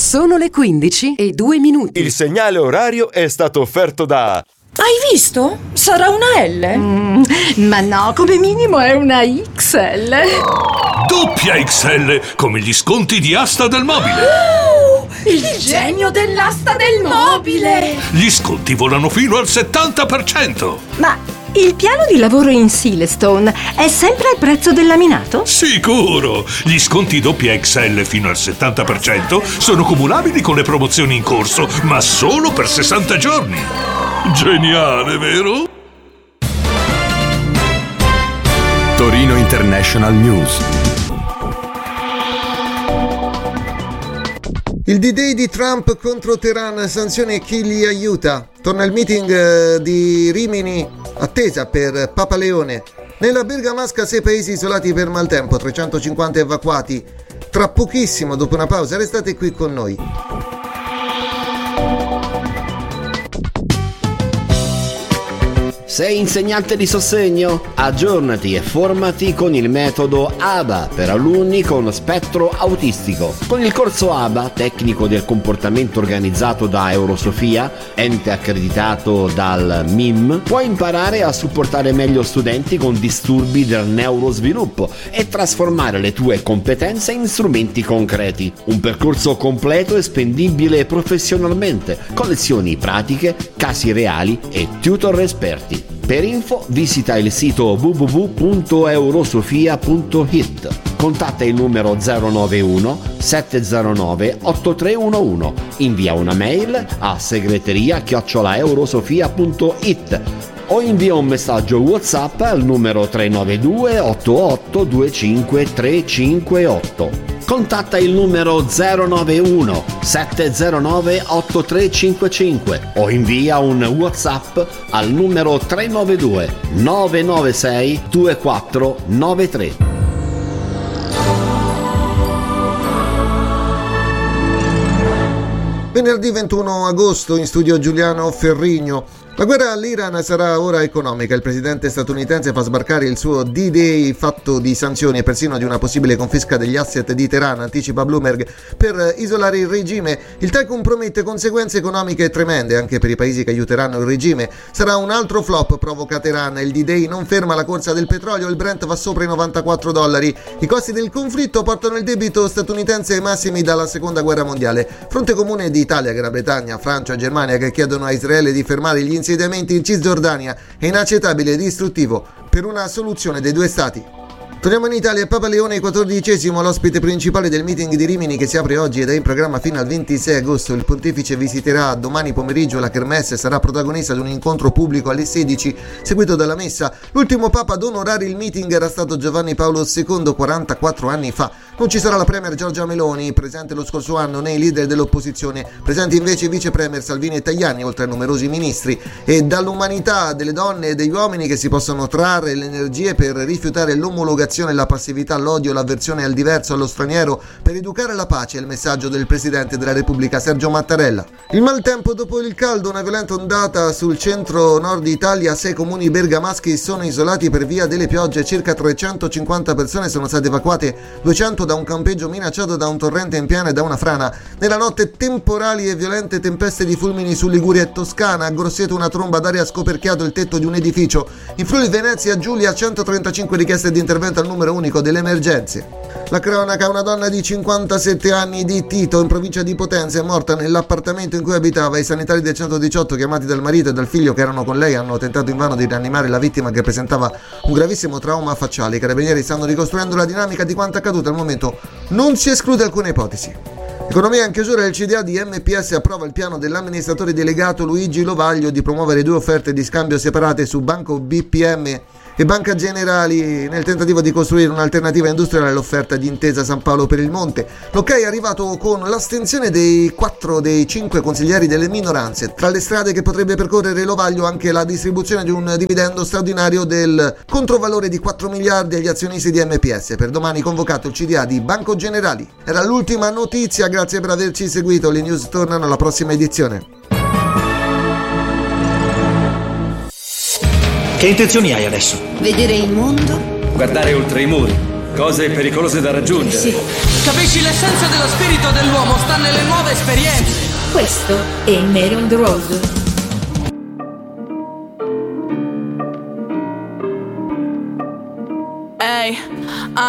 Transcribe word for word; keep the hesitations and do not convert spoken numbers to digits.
Sono le quindici e due minuti. Il segnale orario è stato offerto da... Hai visto? Sarà una L? Mm, ma no, come minimo è una X L. Doppia X L, come gli sconti di Asta del Mobile. Oh, il genio dell'asta del mobile! Gli sconti volano fino al settanta per cento. Ma il piano di lavoro in Silestone è sempre al prezzo del laminato? Sicuro! Gli sconti doppia X L fino al settanta per cento sono cumulabili con le promozioni in corso, ma solo per sessanta giorni. Geniale, vero? Torino International News. Il D-Day di Trump contro Teheran, sanzioni e chi li aiuta. Torna il meeting di Rimini, attesa per Papa Leone. Nella bergamasca sei paesi isolati per maltempo, trecentocinquanta evacuati. Tra pochissimo, dopo una pausa, restate qui con noi. Sei insegnante di sostegno? Aggiornati e formati con il metodo A B A per alunni con spettro autistico. Con il corso A B A, tecnico del comportamento organizzato da Eurosofia, ente accreditato dal M I M, puoi imparare a supportare meglio studenti con disturbi del neurosviluppo e trasformare le tue competenze in strumenti concreti. Un percorso completo e spendibile professionalmente, con lezioni pratiche, casi reali e tutor esperti. Per info visita il sito w w w punto eurosofia punto i t. Contatta il numero zero nove uno sette zero nove otto tre uno uno. Invia una mail a segreteria chiocciola eurosofia punto i t o invia un messaggio WhatsApp al numero tre nove due otto otto due cinque tre cinque otto. Contatta il numero zero nove uno sette zero nove otto tre cinque cinque o invia un WhatsApp al numero tre nove due nove nove sei due quattro nove tre. Venerdì ventuno agosto, in studio Giuliano Ferrigno. La guerra all'Iran sarà ora economica. Il presidente statunitense fa sbarcare il suo D-Day fatto di sanzioni e persino di una possibile confisca degli asset di Teheran, anticipa Bloomberg, per isolare il regime. Il tycoon promette conseguenze economiche tremende anche per i paesi che aiuteranno il regime. Sarà un altro flop, provoca Teheran. Il D-Day non ferma la corsa del petrolio, il Brent va sopra i novantaquattro dollari. I costi del conflitto portano il debito statunitense ai massimi dalla seconda guerra mondiale. Fronte comune di Italia, Gran Bretagna, Francia e Germania che chiedono a Israele di fermare gli insediamenti in Cisgiordania è inaccettabile e distruttivo per una soluzione dei due stati. Torniamo in Italia. Papa Leone quattordicesimo, l'ospite principale del meeting di Rimini che si apre oggi ed è in programma fino al ventisei agosto. Il pontefice visiterà domani pomeriggio la kermesse e sarà protagonista di un incontro pubblico alle sedici seguito dalla messa. L'ultimo papa ad onorare il meeting era stato Giovanni Paolo secondo quarantaquattro anni fa. Non ci sarà la premier Giorgia Meloni, presente lo scorso anno, né i leader dell'opposizione, presenti invece i vice premier Salvini e Tajani, oltre a numerosi ministri. E dall'umanità delle donne e degli uomini che si possono trarre le energie per rifiutare l'omologazione, la passività, l'odio, l'avversione al diverso, allo straniero, per educare la pace è il messaggio del Presidente della Repubblica Sergio Mattarella. Il maltempo dopo il caldo, una violenta ondata sul centro-nord Italia, sei comuni bergamaschi sono isolati per via delle piogge, circa trecentocinquanta persone sono state evacuate, duecento da un campeggio minacciato da un torrente in piena e da una frana. Nella notte temporali e violente tempeste di fulmini su Liguria e Toscana, a Grosseto una tromba d'aria ha scoperchiato il tetto di un edificio, in Friuli Venezia Giulia centotrentacinque richieste di intervento al numero unico delle emergenze. La cronaca, una donna di cinquantasette anni di Tito in provincia di Potenza è morta nell'appartamento in cui abitava. I sanitari del centodiciotto chiamati dal marito e dal figlio che erano con lei hanno tentato invano di rianimare la vittima che presentava un gravissimo trauma facciale. I carabinieri stanno ricostruendo la dinamica di quanto accaduto. Al momento non si esclude alcuna ipotesi. Economia in chiusura, il C D A di M P S approva il piano dell'amministratore delegato Luigi Lovaglio di promuovere due offerte di scambio separate su Banco B P M e Banca Generali nel tentativo di costruire un'alternativa industriale all'offerta di Intesa San Paolo per il Monte. L'ok è arrivato con l'astensione dei quattro dei cinque consiglieri delle minoranze. Tra le strade che potrebbe percorrere Lovaglio anche la distribuzione di un dividendo straordinario del controvalore di quattro miliardi agli azionisti di M P S. Per domani convocato il C D A di Banco Generali. Era l'ultima notizia, grazie per averci seguito. Le news tornano alla prossima edizione. Che intenzioni hai adesso? Vedere il mondo? Guardare oltre i muri? Cose pericolose da raggiungere. Sì. Capisci, l'essenza dello spirito dell'uomo sta nelle nuove esperienze. Questo è Mary on the Road. Ehi,